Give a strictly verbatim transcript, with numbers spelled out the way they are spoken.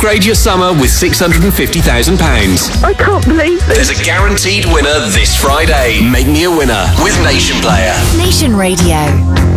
Upgrade your summer with six hundred fifty thousand pounds. I can't believe this. There's a guaranteed winner this Friday. Make me a winner with Nation Player. Nation Radio.